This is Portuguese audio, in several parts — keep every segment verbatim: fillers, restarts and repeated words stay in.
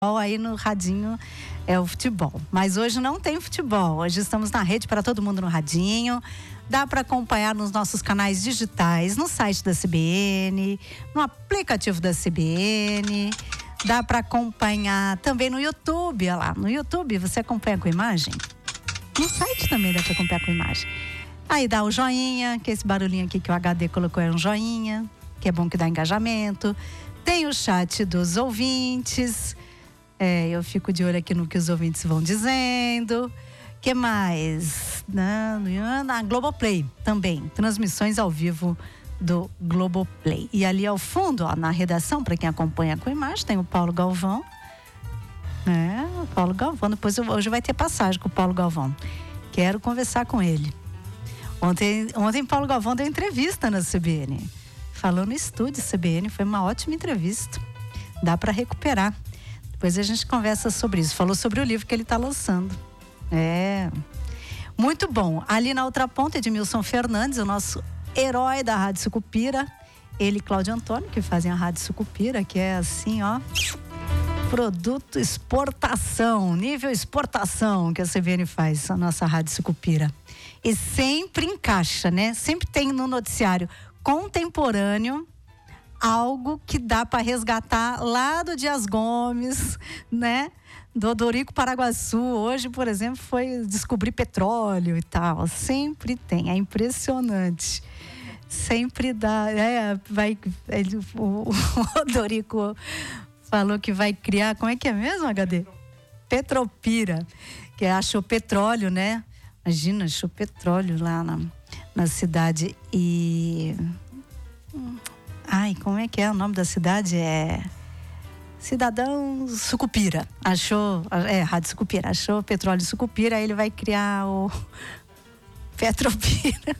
Aí no radinho é o futebol, mas hoje não tem futebol. Hoje estamos na rede para todo mundo no radinho. Dá para acompanhar nos nossos canais digitais, no site da C B N, no aplicativo da C B N. Dá para acompanhar também no YouTube, olha lá, no YouTube você acompanha com imagem. No site também dá para acompanhar com imagem. Aí dá o joinha, que esse barulhinho aqui que o H D colocou é um joinha, que é bom que dá engajamento. Tem o chat dos ouvintes. É, eu fico de olho aqui no que os ouvintes vão dizendo. Que mais? Na, na Globoplay também. Transmissões ao vivo do Globoplay. E ali ao fundo, ó, na redação, para quem acompanha com imagem, tem o Paulo Galvão. É, o Paulo Galvão. Depois eu, hoje vai ter passagem com o Paulo Galvão. Quero conversar com ele. Ontem, ontem Paulo Galvão deu entrevista na C B N. Falou no estúdio C B N. Foi uma ótima entrevista. Dá para recuperar. Depois a gente conversa sobre isso. Falou sobre o livro que ele está lançando. É. Muito bom. Ali na outra ponta, Edmilson Fernandes, o nosso herói da Rádio Sucupira. Ele e Cláudio Antônio, que fazem a Rádio Sucupira, que é assim, ó. Produto exportação, nível exportação que a C B N faz, a nossa Rádio Sucupira. E sempre encaixa, né? Sempre tem no noticiário contemporâneo algo que dá para resgatar lá do Dias Gomes, né? Do Odorico Paraguaçu. Hoje, por exemplo, foi descobrir petróleo e tal. Sempre tem, é impressionante. Sempre dá, é, vai, ele, o, o Odorico falou que vai criar, como é que é mesmo, H D? Petropira, que achou petróleo, né? Imagina, achou petróleo lá na, na cidade e... Ai, como é que é o nome da cidade? É Cidadão Sucupira. Achou, é, Rádio Sucupira. Achou petróleo Sucupira, aí ele vai criar o Petropira.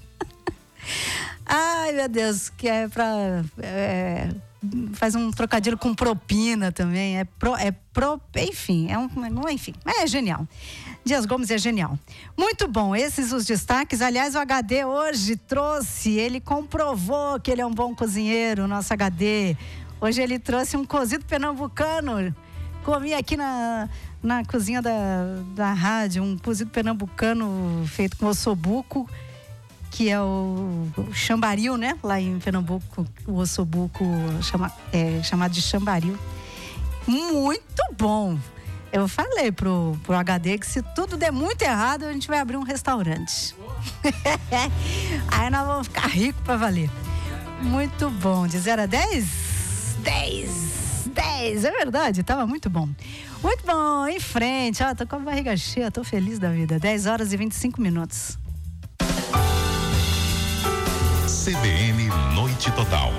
Ai, meu Deus, que é pra... É, faz um trocadilho com propina também. É pro, é pro, enfim, é um, enfim, é genial. Dias Gomes é genial. Muito bom, esses os destaques. Aliás, o H D hoje trouxe, ele comprovou que ele é um bom cozinheiro, o nosso H D. Hoje ele trouxe um cozido pernambucano. Comi aqui na, na cozinha da, da rádio, um cozido pernambucano feito com ossobuco, que é o, o chambaril, né? Lá em Pernambuco, o ossobuco chama, é chamado de chambaril. Muito bom. Eu falei pro, pro H D que se tudo der muito errado, a gente vai abrir um restaurante. Aí nós vamos ficar ricos pra valer. Muito bom. De zero a dez? dez. dez. É verdade, tava muito bom. Muito bom, em frente. Ó, tô com a barriga cheia, tô feliz da vida. dez horas e vinte e cinco minutos. C B N Noite Total.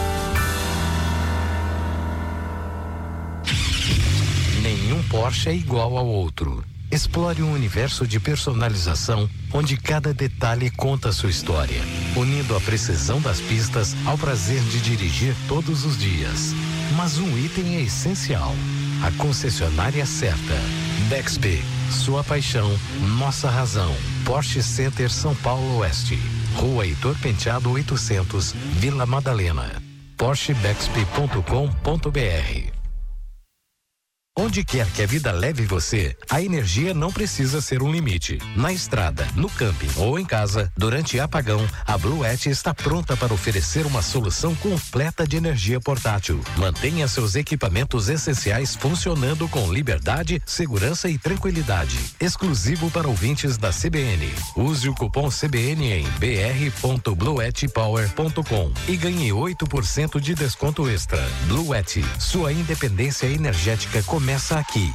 Nenhum Porsche é igual ao outro. Explore um universo de personalização onde cada detalhe conta sua história, unindo a precisão das pistas ao prazer de dirigir todos os dias. Mas um item é essencial: a concessionária certa. Dexp, sua paixão, nossa razão. Porsche Center São Paulo Oeste, Rua Heitor Penteado oitocentos, Vila Madalena. Porsche Dexp ponto com ponto br. Onde quer que a vida leve você, a energia não precisa ser um limite. Na estrada, no camping ou em casa, durante apagão, a Bluet está pronta para oferecer uma solução completa de energia portátil. Mantenha seus equipamentos essenciais funcionando com liberdade, segurança e tranquilidade. Exclusivo para ouvintes da C B N. Use o cupom C B N em b r ponto bluet power ponto com e ganhe oito por cento de desconto extra. Bluet, sua independência energética começa Começa aqui.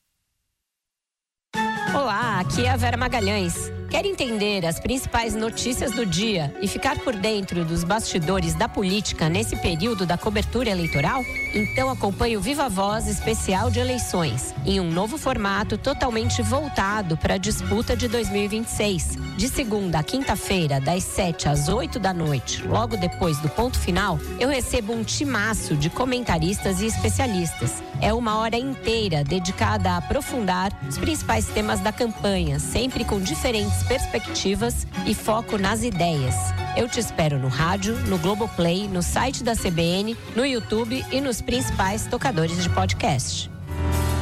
Olá, aqui é a Vera Magalhães. Quer entender as principais notícias do dia e ficar por dentro dos bastidores da política nesse período da cobertura eleitoral? Então acompanhe o Viva Voz especial de eleições, em um novo formato totalmente voltado para a disputa de dois mil e vinte e seis. De segunda a quinta-feira, das sete às oito da noite, logo depois do ponto final, eu recebo um timaço de comentaristas e especialistas. É uma hora inteira dedicada a aprofundar os principais temas da campanha, sempre com diferentes perspectivas e foco nas ideias. Eu te espero no rádio, no Globoplay, no site da C B N, no YouTube e nos principais tocadores de podcast.